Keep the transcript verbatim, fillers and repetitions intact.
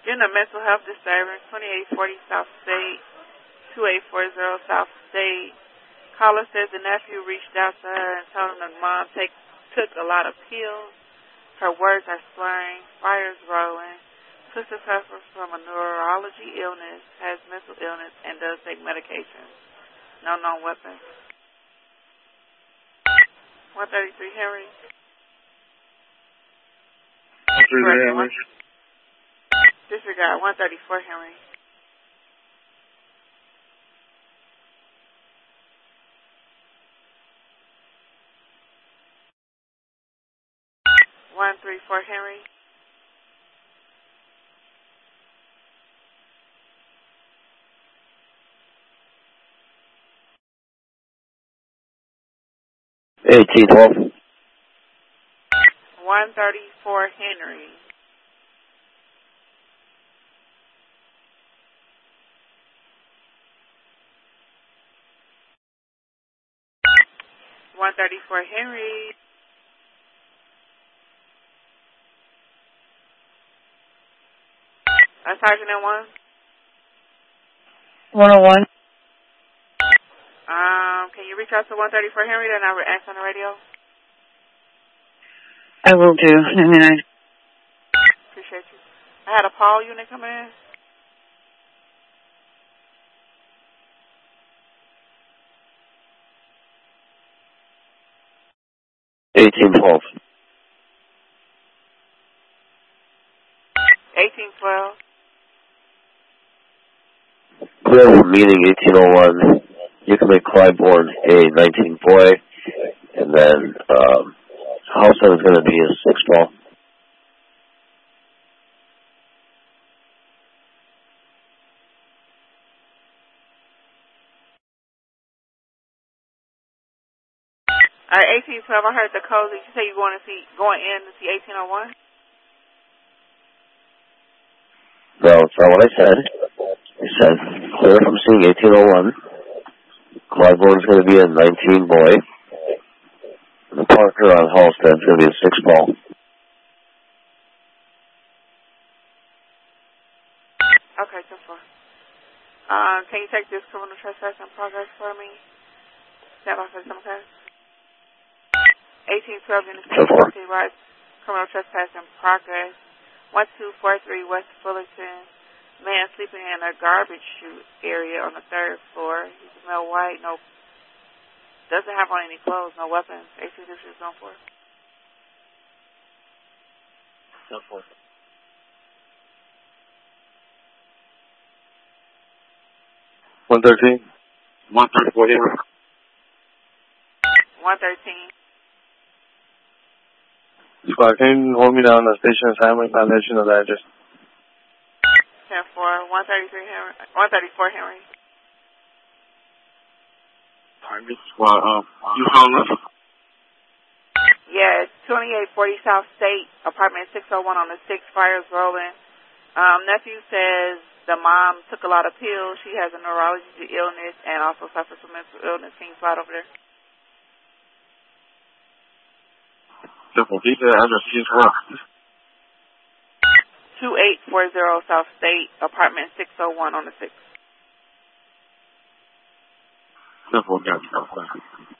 Unit Mental Health Disturbance, twenty-eight forty South State, two eight four zero South State. Caller says the nephew reached out to her and told him that mom take, took a lot of pills. Her words are slurring, fire's rolling. Sister suffers from a neurology illness, has mental illness, and does take medications. No known weapons. one thirty-three Henry. one thirty-three Henry. Disregard one thirty-four Henry. one thirty-four Henry. eighteen twelve. one thirty-four Henry. one thirty-four Henry. Uh, Sergeant at one. one oh one. Um, can you reach out to one thirty-four Henry, then I'll ask on the radio? I will do. I mean, I... Appreciate you. I had a Paul unit coming in. eighteen twelve. eighteen twelve. Clear meeting eighteen oh one. You can make Clybourne a nineteen boy, and then um, Halston is going to be a six ball. All right, eighteen twelve. I heard the code. Did you say you going to see going in to see eighteen oh one? No, that's not what I said. I said clear from seeing eighteen oh one. Clybourne is going to be a nineteen boy. And the partner on Halstead is going to be a six ball. Okay, ten four. Um, can you take this criminal trespass in progress for me? Stand by for some case. eighteen twelve Unit sixty Rights, criminal trespass in progress. one two four three West Fullerton. Man sleeping in a garbage chute area on the third floor. He's male white, no, doesn't have on any clothes, no weapons. eighteen six is on for. ten four. one thirteen. one thirty-four Henry. one thirteen. Squad, can you hold me down the station assignment? I'll let you know the address. ten four. one thirty-three Henry. one thirty-four Henry. Pardon me? Squad, um, you calling us? Yeah, it's twenty-eight forty South State, apartment six oh one on the sixth, fire's rolling. Um, nephew says the mom took a lot of pills. She has a neurology illness and also suffers from mental illness. Can you slide over there? Simple. He said address. He's correct. twenty-eight forty South State, apartment six oh one on the sixth. Simple. Got you.